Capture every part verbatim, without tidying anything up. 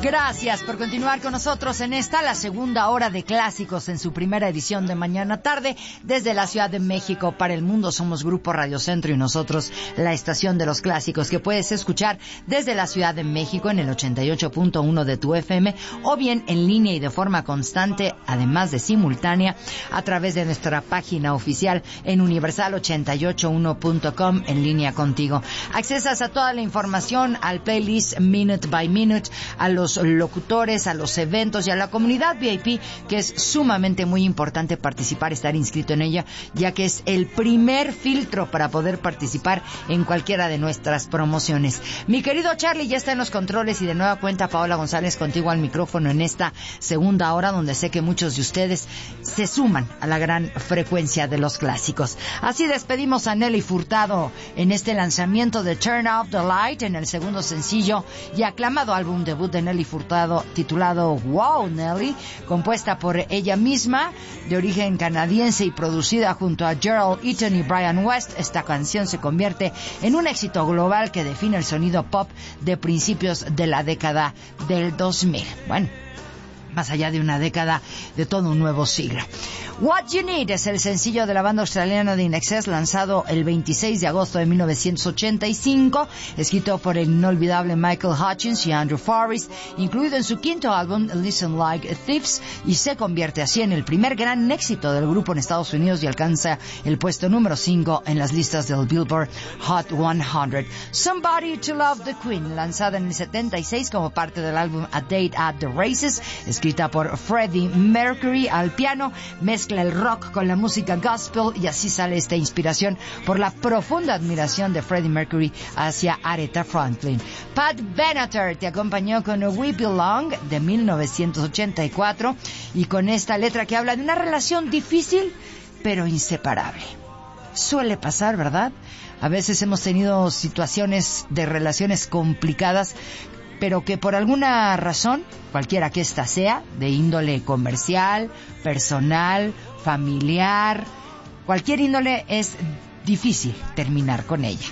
Gracias por continuar con nosotros en esta, la segunda hora de clásicos en su primera edición de mañana tarde desde la Ciudad de México para el mundo. Somos Grupo Radio Centro y nosotros la estación de los clásicos que puedes escuchar desde la Ciudad de México en el ochenta y ocho punto uno de tu F M o bien en línea y de forma constante, además de simultánea, a través de nuestra página oficial en universal ochenta y ocho uno punto com en línea contigo. Accesas a toda la información, al playlist Minute by Minute, a los locutores, a los eventos y a la comunidad V I P, que es sumamente muy importante participar, estar inscrito en ella, ya que es el primer filtro para poder participar en cualquiera de nuestras promociones. Mi querido Charlie ya está en los controles y de nueva cuenta Paola González contigo al micrófono en esta segunda hora, donde sé que muchos de ustedes se suman a la gran frecuencia de los clásicos. Así despedimos a Nelly Furtado en este lanzamiento de Turn Off the Light, en el segundo sencillo y aclamado álbum debut de Nelly Furtado titulado Wow Nelly, compuesta por ella misma, de origen canadiense y producida junto a Gerald Eaton y Brian West. Esta canción se convierte en un éxito global que define el sonido pop de principios de la década del dos mil. Bueno, más allá de una década, de todo un nuevo siglo. What You Need es el sencillo de la banda australiana de In Excess, lanzado el veintiséis de agosto de mil novecientos ochenta y cinco, escrito por el inolvidable Michael Hutchins y Andrew Forrest, incluido en su quinto álbum Listen Like Thieves, y se convierte así en el primer gran éxito del grupo en Estados Unidos y alcanza el puesto número cinco en las listas del Billboard Hot cien. Somebody to Love the Queen, lanzada en el setenta y seis como parte del álbum A Date at the Races, escrita por Freddie Mercury al piano, mezcla el rock con la música gospel y así sale esta inspiración por la profunda admiración de Freddie Mercury hacia Aretha Franklin. Pat Benatar te acompañó con We Belong de mil novecientos ochenta y cuatro y con esta letra que habla de una relación difícil pero inseparable. Suele pasar, ¿verdad? A veces hemos tenido situaciones de relaciones complicadas, pero que por alguna razón, cualquiera que ésta sea, de índole comercial, personal, familiar, cualquier índole, es difícil terminar con ella.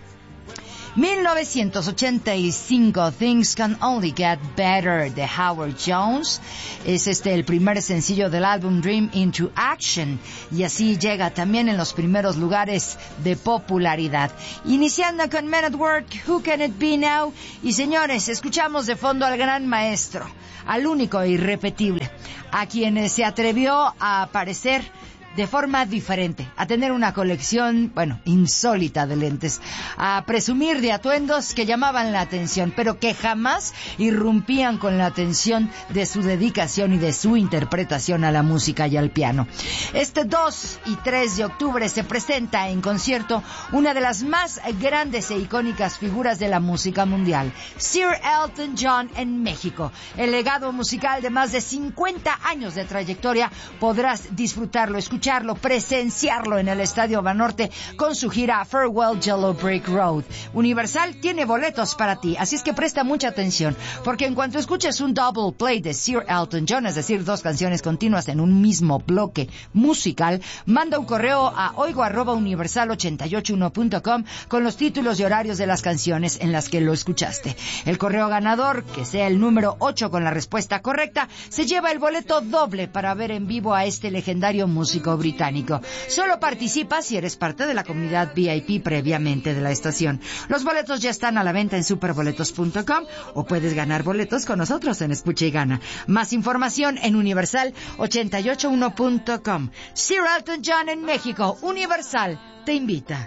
mil novecientos ochenta y cinco, Things Can Only Get Better, de Howard Jones. Es este el primer sencillo del álbum Dream into Action, y así llega también en los primeros lugares de popularidad. Iniciando con Men at Work, Who Can It Be Now? Y señores, escuchamos de fondo al gran maestro, al único e irrepetible, a quien se atrevió a aparecer de forma diferente, a tener una colección, bueno, insólita de lentes, a presumir de atuendos que llamaban la atención, pero que jamás irrumpían con la atención de su dedicación y de su interpretación a la música y al piano. Este dos y tres de octubre se presenta en concierto una de las más grandes e icónicas figuras de la música mundial, Sir Elton John en México. El legado musical de más de cincuenta años de trayectoria podrás disfrutarlo, escucharlo, presenciarlo en el Estadio Banorte con su gira Farewell Yellow Brick Road. Universal tiene boletos para ti, así es que presta mucha atención, porque en cuanto escuches un double play de Sir Elton John, es decir, dos canciones continuas en un mismo bloque musical, manda un correo a oigo arroba universal ochenta y ocho uno punto com con los títulos y horarios de las canciones en las que lo escuchaste. El correo ganador, que sea el número ocho con la respuesta correcta, se lleva el boleto doble para ver en vivo a este legendario músico británico. Solo participa si eres parte de la comunidad V I P previamente de la estación. Los boletos ya están a la venta en superboletos punto com o puedes ganar boletos con nosotros en Escucha y Gana. Más información en universal ochenta y ocho uno punto com. Sir Elton John en México. Universal te invita.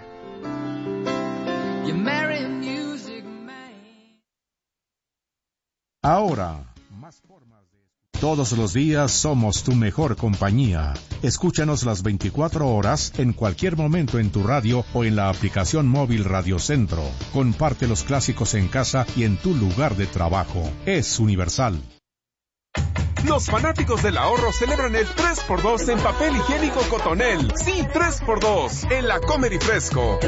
Ahora, más formas de... Todos los días somos tu mejor compañía. Escúchanos las veinticuatro horas en cualquier momento en tu radio o en la aplicación móvil Radio Centro. Comparte los clásicos en casa y en tu lugar de trabajo. Es Universal. Los fanáticos del ahorro celebran el tres por dos en papel higiénico Cotonel. Sí, tres por dos en la Comer y Fresco.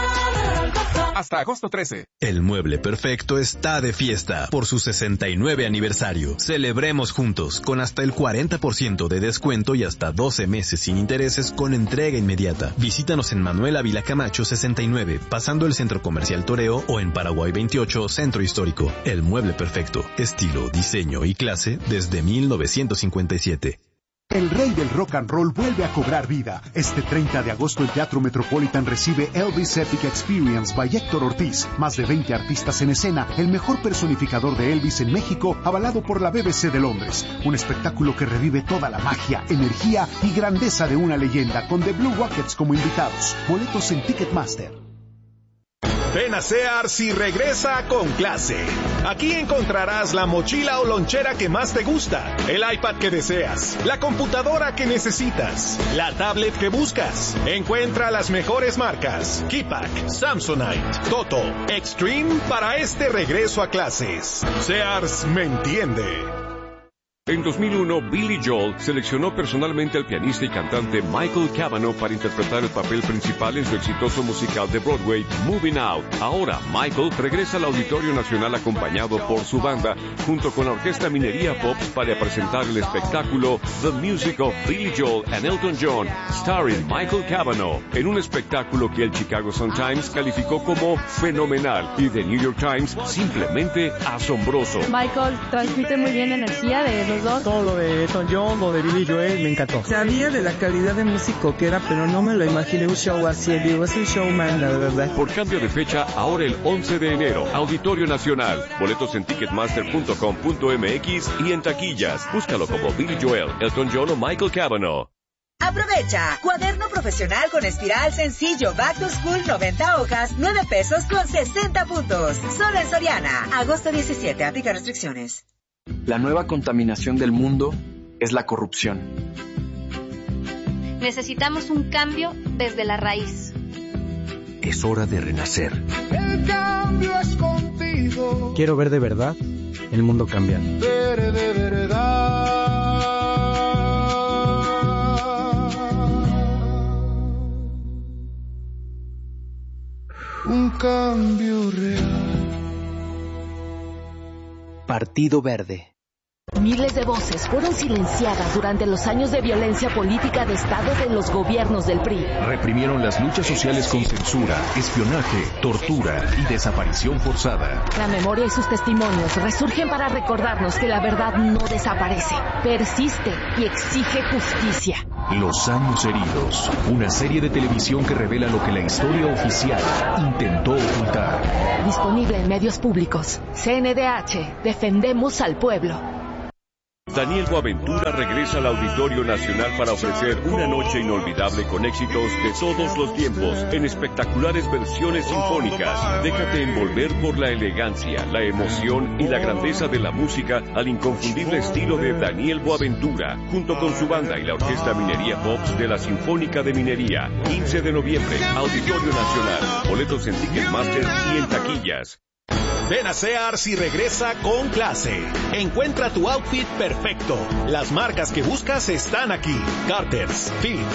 Hasta agosto trece. El Mueble Perfecto está de fiesta por su sesenta y nueve aniversario. Celebremos juntos con hasta el cuarenta por ciento de descuento y hasta doce meses sin intereses con entrega inmediata. Visítanos en Manuel Ávila Camacho sesenta y nueve, pasando el Centro Comercial Toreo, o en Paraguay veintiocho, Centro Histórico. El Mueble Perfecto. Estilo, diseño y clase desde mil novecientos cincuenta y siete. El rey del rock and roll vuelve a cobrar vida. Este treinta de agosto el Teatro Metropolitan recibe Elvis Epic Experience by Héctor Ortiz. Más de veinte artistas en escena, el mejor personificador de Elvis en México, avalado por la B B C de Londres. Un espectáculo que revive toda la magia, energía y grandeza de una leyenda, con The Blue Rockets como invitados. Boletos en Ticketmaster. Ven a Sears y regresa con clase. Aquí encontrarás la mochila o lonchera que más te gusta, el iPad que deseas, la computadora que necesitas, la tablet que buscas. Encuentra las mejores marcas: Keypack, Samsonite, Toto, Extreme para este regreso a clases. Sears me entiende. En dos mil uno, Billy Joel seleccionó personalmente al pianista y cantante Michael Cavanaugh para interpretar el papel principal en su exitoso musical de Broadway, Moving Out. Ahora, Michael regresa al Auditorio Nacional acompañado por su banda, junto con la Orquesta Minería Pops, para presentar el espectáculo The Music of Billy Joel and Elton John, starring Michael Cavanaugh, en un espectáculo que el Chicago Sun-Times calificó como fenomenal y The New York Times simplemente asombroso. Michael transmite muy bien energía de los dos. Todo lo de Elton John, lo de Billy Joel, me encantó. Sabía de la calidad de músico que era, pero no me lo imaginé un show así. Digo, es un showman, la verdad. Por cambio de fecha, ahora el once de enero, Auditorio Nacional. Boletos en ticketmaster punto com punto m x y en taquillas. Búscalo como Billy Joel, Elton John o Michael Cavanaugh. Aprovecha, cuaderno profesional con espiral sencillo Back to School noventa hojas, nueve pesos con sesenta puntos. Solo en Soriana. Agosto diecisiete, aplica restricciones. La nueva contaminación del mundo es la corrupción. Necesitamos un cambio desde la raíz. Es hora de renacer. El cambio es contigo. Quiero ver de verdad el mundo cambiar. Ver de verdad. Un cambio real. Partido Verde. Miles de voces fueron silenciadas durante los años de violencia política de Estado de los gobiernos del P R I. Reprimieron las luchas sociales con censura, espionaje, tortura y desaparición forzada. La memoria y sus testimonios resurgen para recordarnos que la verdad no desaparece, persiste y exige justicia. Los años heridos, una serie de televisión que revela lo que la historia oficial intentó ocultar. Disponible en medios públicos. C N D H, defendemos al pueblo. Daniel Boaventura regresa al Auditorio Nacional para ofrecer una noche inolvidable con éxitos de todos los tiempos en espectaculares versiones sinfónicas. Déjate envolver por la elegancia, la emoción y la grandeza de la música al inconfundible estilo de Daniel Boaventura, junto con su banda y la Orquesta Minería Pops de la Sinfónica de Minería. quince de noviembre, Auditorio Nacional. Boletos en Ticketmaster y en taquillas. Ven a Sears y regresa con clase. Encuentra tu outfit perfecto. Las marcas que buscas están aquí: Carter's, Philips,